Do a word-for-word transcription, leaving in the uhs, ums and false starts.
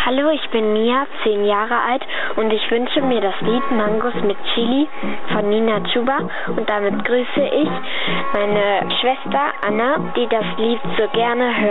Hallo, ich bin Mia, zehn Jahre alt und ich wünsche mir das Lied Mangos mit Chili von Nina Chuba und damit grüße ich meine Schwester Anna, die das Lied so gerne hört.